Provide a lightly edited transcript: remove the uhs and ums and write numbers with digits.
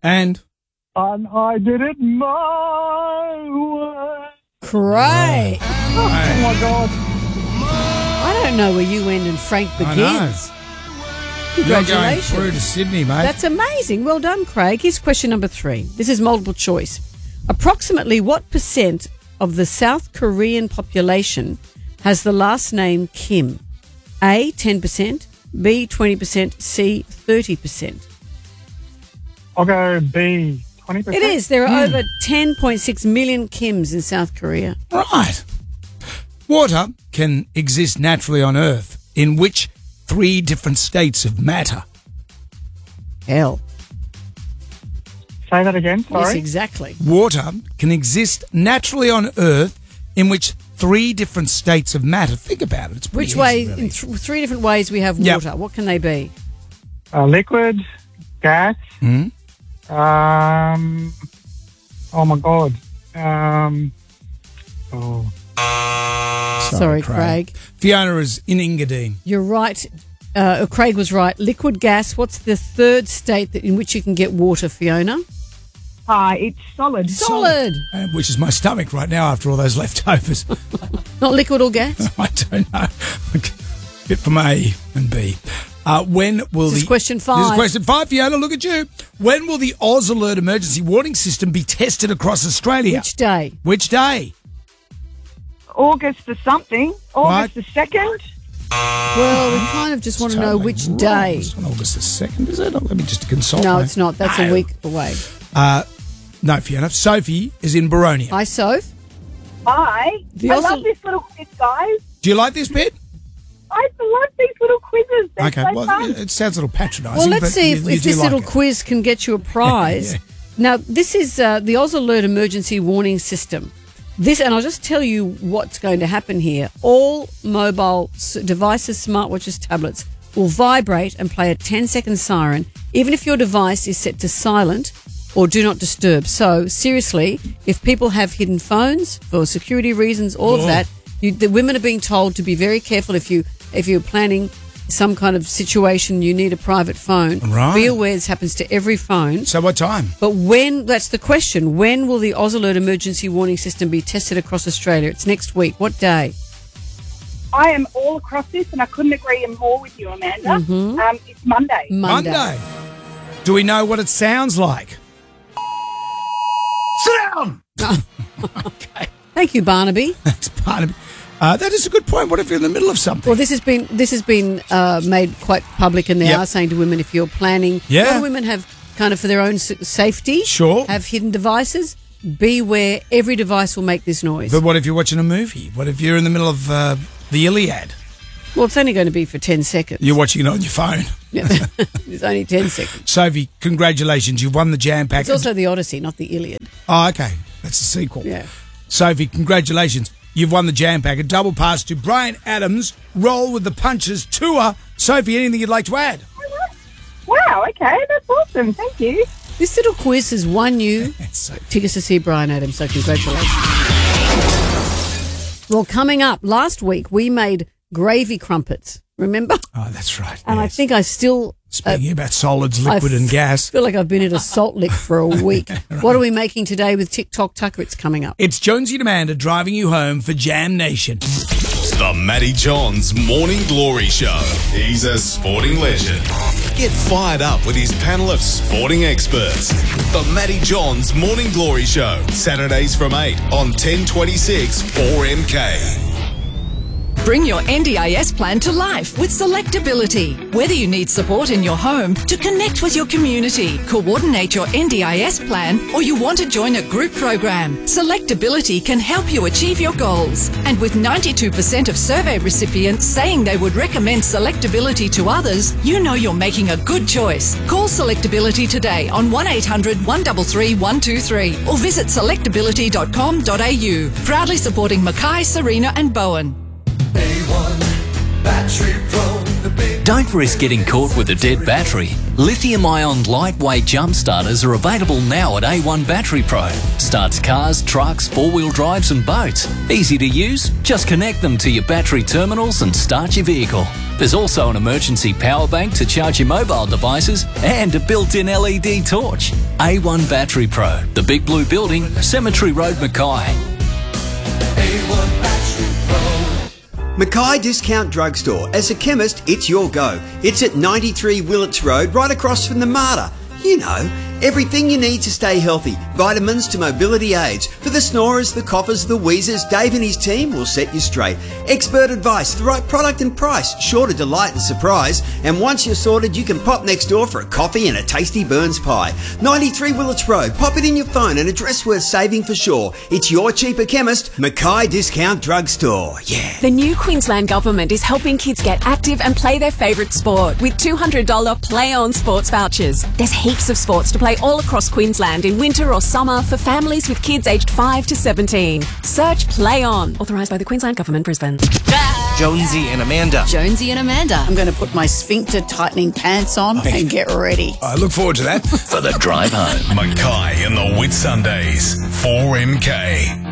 And I did it my way. Craig. Oh, my God. I don't know where you end and Frank I begins. know. Congratulations. You're going through to Sydney, mate. That's amazing. Well done, Craig. Here's question number 3. This is multiple choice. Approximately what percent of the South Korean population has the last name Kim? A, 10%, B, 20%, C, 30%. I'll go B, 20%. It is. There are over 10.6 million Kims in South Korea. Right. Water can exist naturally on Earth in which 3 different states of matter? Hell. Say that again, sorry. Yes, exactly. Water can exist naturally on Earth in which 3 different states of matter. Think about it. It's pretty Which way? easy, really. In 3 different ways we have Yep. water. What can they be? Liquid, gas. Hmm? Oh, my God. Sorry, Craig. Fiona is in Engadine. You're right. Craig was right. Liquid gas. What's the 3rd state in which you can get water, Fiona? It's solid. Solid. Which is my stomach right now after all those leftovers. Not liquid or gas? I don't know. Bit from A and B. When will This is question 5. This is question 5, Fiona. Look at you. When will the Oz Alert emergency warning system be tested across Australia? Which day? Which day? August the something. August the 2nd. Well, we kind of just want to know Totally which wrong. day. It's on August the 2nd, is it? Let me just consult. No, my- it's not. That's No. a week away. No, Fiona. Sophie is in Baronia. Hi, Soph. Hi. The I Oz- love this little quiz, guys. Do you like this bit? I love these little quizzes. They're Okay, so well, fun. it sounds a little patronising. Well, let's but see you if do this like little it. quiz can get you a prize. Yeah. Now, this is the Oz Alert emergency warning system. And I'll just tell you what's going to happen here. All mobile devices, smartwatches, tablets will vibrate and play a 10-second siren, even if your device is set to silent or do not disturb. So, seriously, if people have hidden phones for security reasons, all of that, the women are being told to be very careful if you're planning some kind of situation, you need a private phone. Right. Be aware this happens to every phone. So what time? But that's the question. When will the Oz Alert emergency warning system be tested across Australia? It's next week. What day? I am all across this, and I couldn't agree more with you, Amanda. It's Monday. Monday. Do we know what it sounds like? Sit down! Okay. Thank you, Barnaby. That's part of it. That is a good point. What if you're in the middle of something? Well, this has been made quite public, and they Yep. are saying to women, if you're planning, Yeah. a lot of women have kind of for their own safety, Sure. have hidden devices. Beware, every device will make this noise. But what if you're watching a movie? What if you're in the middle of the Iliad? Well, it's only going to be for 10 seconds. You're watching it on your phone. It's only 10 seconds. Sophie, congratulations. You've won the jam pack. It's also the Odyssey, not the Iliad. Oh, okay. That's a sequel. Yeah. Sophie, congratulations. You've won the jam pack. A double pass to Brian Adams' Roll with the Punches tour. Sophie, anything you'd like to add? Wow, okay, that's awesome. Thank you. This little quiz has won you Sophie. tickets to see Brian Adams, so congratulations. Well, coming up, last week we made gravy crumpets, remember? Oh, that's right. And I yes. think I still Speaking about solids, liquid and gas. feel like I've been at a salt lick for a week. What are we making today with TikTok Tucker? It's coming up. It's Jonesy and Amanda driving you home for Jam Nation. The Matty Johns Morning Glory Show. He's a sporting legend. Get fired up with his panel of sporting experts. The Matty Johns Morning Glory Show. Saturdays from 8 on 1026 4MK. Bring your NDIS plan to life with Selectability. Whether you need support in your home, to connect with your community, coordinate your NDIS plan, or you want to join a group program, Selectability can help you achieve your goals. And with 92% of survey recipients saying they would recommend Selectability to others, you know you're making a good choice. Call Selectability today on 1800 133 123 or visit selectability.com.au. Proudly supporting Mackay, Serena and Bowen. A1 Battery Pro. Don't risk getting caught with a dead battery. Lithium-ion lightweight jump starters are available now at A1 Battery Pro. Starts cars, trucks, four-wheel drives and boats. Easy to use, just connect them to your battery terminals and start your vehicle. There's also an emergency power bank to charge your mobile devices and a built-in LED torch. A1 Battery Pro, the Big Blue Building, Cemetery Road, Mackay. Mackay Discount Drugstore. As a chemist, it's your go. It's at 93 Willits Road, right across from the MARTA. You know, everything you need to stay healthy. Vitamins to mobility aids. For the snorers, the coughers, the wheezers, Dave and his team will set you straight. Expert advice, the right product and price, sure to delight and surprise. And once you're sorted, you can pop next door for a coffee and a tasty Burns pie. 93 Willits Road. Pop it in your phone, an address worth saving for sure. It's your cheaper chemist, Mackay Discount Drugstore. Yeah. The new Queensland Government is helping kids get active and play their favourite sport with $200 Play On sports vouchers. There's heaps of sports to play all across Queensland in winter or summer for families with kids aged 5 to 17. Search Play On. Authorised by the Queensland Government, Brisbane. Jonesy and Amanda. Jonesy and Amanda. I'm going to put my sphincter tightening pants on and get ready. I look forward to that. For the drive home, Mackay and the Whitsundays, 4MK.